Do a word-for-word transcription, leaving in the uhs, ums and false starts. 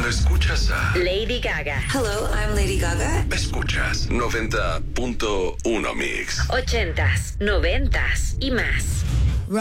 Cuando escuchas a Lady Gaga. Hello, I'm Lady Gaga. Escuchas noventa punto uno Mix. Ochentas, noventas y más.